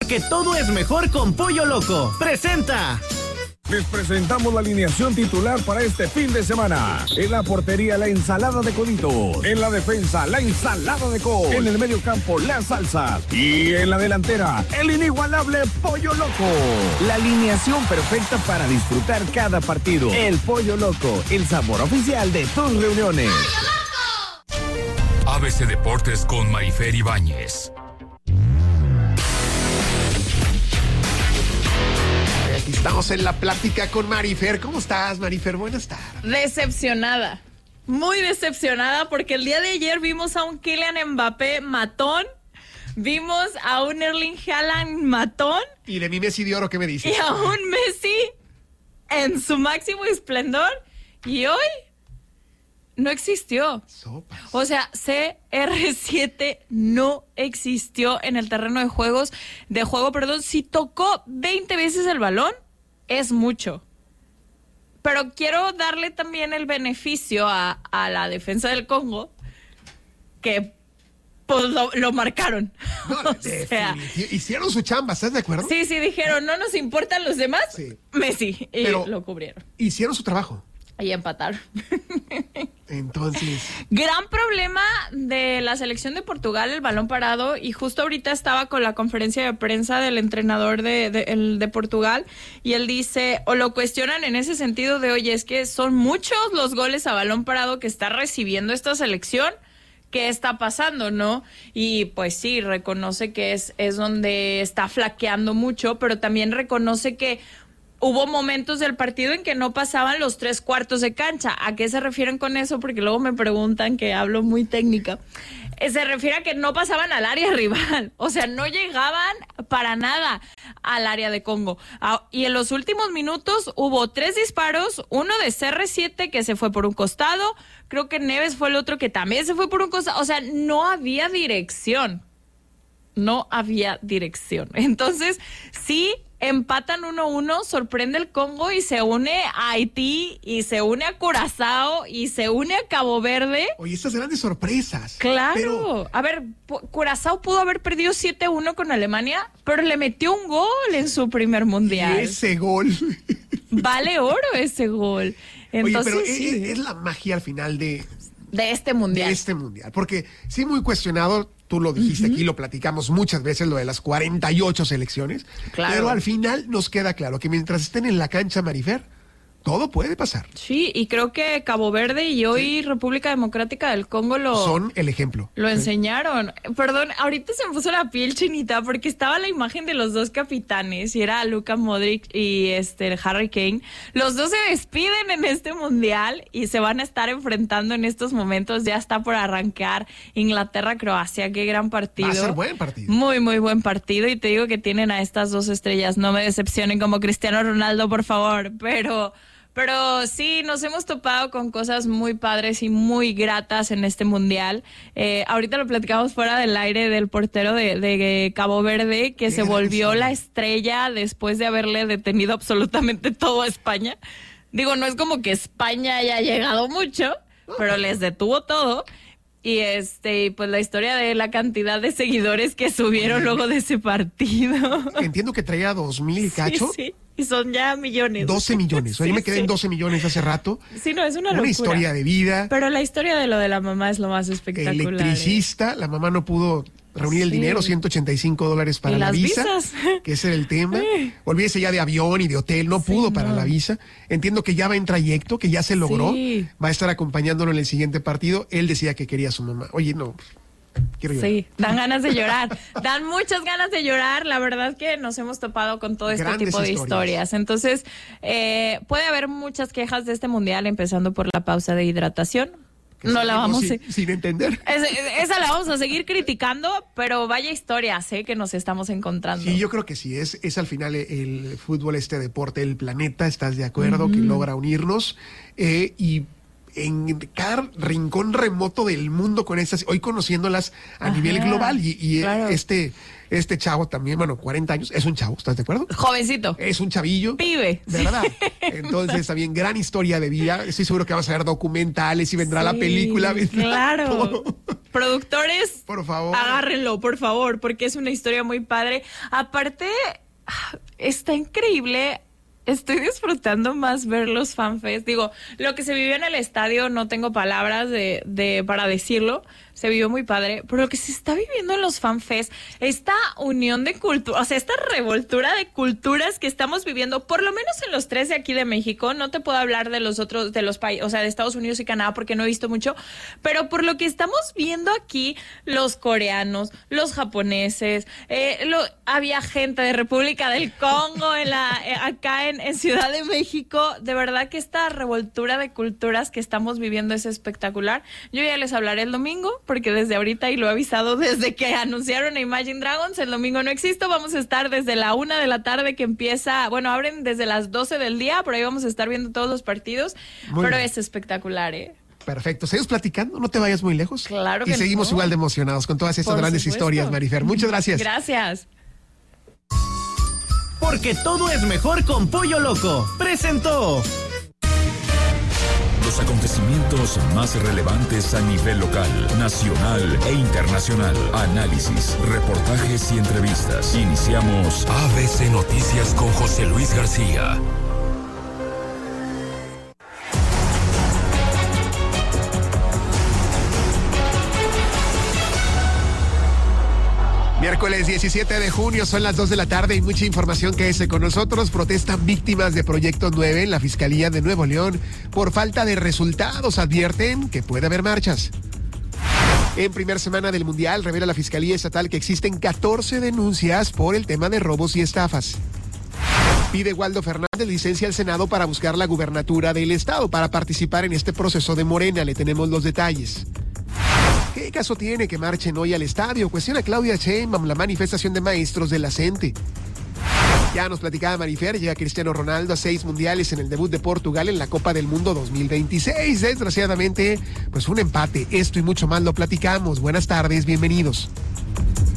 porque todo es mejor con Pollo Loco. ¡Presenta! Les presentamos la alineación titular para este fin de semana. En la portería, la ensalada de coditos. En la defensa, la ensalada de col. En el medio campo, las salsas. Y en la delantera, el inigualable Pollo Loco. La alineación perfecta para disfrutar cada partido. El Pollo Loco, el sabor oficial de tus reuniones. ¡Pollo Loco! ABC Deportes con Marifer Ibáñez. Estamos en la plática con Marifer. ¿Cómo estás, Marifer? Buenas tardes. Decepcionada. Muy decepcionada porque el día de ayer vimos a un Kylian Mbappé matón. Vimos a un Erling Haaland matón. Y de mi Messi de oro, ¿qué me dices? Y a un Messi en su máximo esplendor. Y hoy no existió. Sopas. O sea, CR7 no existió en el terreno de juego. Si tocó 20 veces el balón, es mucho. Pero quiero darle también el beneficio a la defensa del Congo, que pues lo marcaron. No, hicieron su chamba, ¿estás de acuerdo? Sí, dijeron, no nos importan los demás, sí. Messi, y pero lo cubrieron. Hicieron su trabajo. Y empataron. Entonces... Gran problema de la selección de Portugal, el balón parado, y justo ahorita estaba con la conferencia de prensa del entrenador de Portugal, y él dice, o lo cuestionan en ese sentido de, oye, es que son muchos los goles a balón parado que está recibiendo esta selección, ¿qué está pasando, no? Y pues sí, reconoce que es donde está flaqueando mucho, pero también reconoce que hubo momentos del partido en que no pasaban los 3/4 de cancha. ¿A qué se refieren con eso? Porque luego me preguntan que hablo muy técnica. Se refiere a que no pasaban al área rival. O sea, no llegaban para nada al área de Congo. Y en los últimos minutos hubo 3 disparos, uno de CR7 que se fue por un costado, creo que Neves fue el otro que también se fue por un costado. O sea, no había dirección. No había dirección. Entonces, sí, empatan 1-1, sorprende el Congo y se une a Haití y se une a Curazao y se une a Cabo Verde. Oye, estas grandes sorpresas. Claro. Pero... A ver, Curazao pudo haber perdido 7-1 con Alemania, pero le metió un gol en su primer mundial. Y ese gol. Vale oro ese gol. Entonces, oye, pero sí, es la magia al final de este mundial. De este mundial. Porque sí, muy cuestionado. Tú lo dijiste aquí, lo platicamos muchas veces, lo de las 48 selecciones. Claro. Pero al final nos queda claro que mientras estén en la cancha, Marifer, todo puede pasar. Sí, y creo que Cabo Verde y hoy República Democrática del Congo son el ejemplo. Lo enseñaron. Perdón, ahorita se me puso la piel chinita porque estaba la imagen de los dos capitanes y era Luka Modric y Harry Kane. Los dos se despiden en este mundial y se van a estar enfrentando en estos momentos. Ya está por arrancar Inglaterra-Croacia. Qué gran partido. Va a ser buen partido. Muy, muy buen partido. Y te digo que tienen a estas dos estrellas. No me decepcionen como Cristiano Ronaldo, por favor. Pero sí, nos hemos topado con cosas muy padres y muy gratas en este mundial. Ahorita lo platicamos fuera del aire del portero de Cabo Verde, que se volvió la estrella después de haberle detenido absolutamente todo a España. Digo, no es como que España haya llegado mucho, pero les detuvo todo. Y pues la historia de la cantidad de seguidores que subieron luego de ese partido. Entiendo que traía 2,000 y cacho. Sí. Y son ya millones. 12 millones. Oye, me quedé en 12 millones hace rato. Sí, no, es una locura. Una historia de vida. Pero la historia de lo de la mamá es lo más espectacular. Electricista, la mamá no pudo reunir el dinero, $185 para la visa. Visas? Que ese era el tema. Olvídese ya de avión y de hotel, no pudo para la visa. Entiendo que ya va en trayecto, que ya se logró. Va a estar acompañándolo en el siguiente partido. Él decía que quería a su mamá. Oye, no... Sí, dan ganas de llorar, dan muchas ganas de llorar. La verdad que nos hemos topado con todo este tipo de historias. Entonces, puede haber muchas quejas de este mundial, empezando por la pausa de hidratación. No la vamos sin entender. Esa la vamos a seguir criticando, pero vaya historias que nos estamos encontrando. Sí, yo creo que sí, es al final el fútbol, este deporte, el planeta, ¿estás de acuerdo? Que logra unirnos y en cada rincón remoto del mundo con estas, hoy conociéndolas a nivel global y claro. Este chavo también, bueno, 40 años, es un chavo, ¿estás de acuerdo? Jovencito. Es un chavillo. Pibe. De verdad. Entonces, también gran historia de vida. Estoy seguro que vamos a ver documentales y vendrá la película. Claro. Todo. Productores, por favor, agárrenlo, por favor, porque es una historia muy padre. Aparte, está increíble. Estoy disfrutando más ver los fanfests. Digo, lo que se vivió en el estadio, no tengo palabras para decirlo. Se vivió muy padre. Pero lo que se está viviendo en los fanfests, esta unión de cultura, o sea, esta revoltura de culturas que estamos viviendo, por lo menos en los 3 de aquí de México. No te puedo hablar de los otros, de los países, o sea, de Estados Unidos y Canadá, porque no he visto mucho. Pero por lo que estamos viendo aquí, los coreanos, los japoneses, había gente de República del Congo acá en Ciudad de México. De verdad que esta revoltura de culturas que estamos viviendo es espectacular. Yo ya les hablaré el domingo, porque desde ahorita, y lo he avisado desde que anunciaron a Imagine Dragons, el domingo no existo. Vamos a estar desde la 1 de la tarde que empieza, bueno, abren desde las 12 del día, por ahí vamos a estar viendo todos los partidos. Pero es espectacular, Perfecto. ¿Seguimos platicando? No te vayas muy lejos. Claro que y seguimos igual de emocionados con todas estas grandes historias, Marifer. Muchas gracias. Gracias. Porque todo es mejor con Pollo Loco. Presentó los acontecimientos más relevantes a nivel local, nacional e internacional. Análisis, reportajes y entrevistas. Iniciamos ABC Noticias con José Luis García. Miércoles 17 de junio, son las 2 de la tarde y mucha información que es con nosotros. Protestan víctimas de Proyecto 9 en la Fiscalía de Nuevo León por falta de resultados. Advierten que puede haber marchas. En primera semana del Mundial, revela la Fiscalía Estatal que existen 14 denuncias por el tema de robos y estafas. Pide Waldo Fernández licencia al Senado para buscar la gubernatura del Estado para participar en este proceso de Morena. Le tenemos los detalles. ¿Qué caso tiene que marchen hoy al estadio? Cuestiona Claudia Sheinbaum la manifestación de maestros de la CENTE. Ya nos platicaba Marifer, llega Cristiano Ronaldo a 6 mundiales en el debut de Portugal en la Copa del Mundo 2026. Desgraciadamente, pues un empate. Esto y mucho más lo platicamos. Buenas tardes, bienvenidos.